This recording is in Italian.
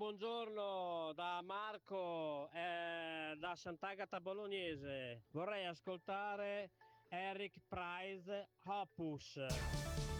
buongiorno da Marco, da Sant'Agata Bolognese. Vorrei ascoltare Eric Price Opus.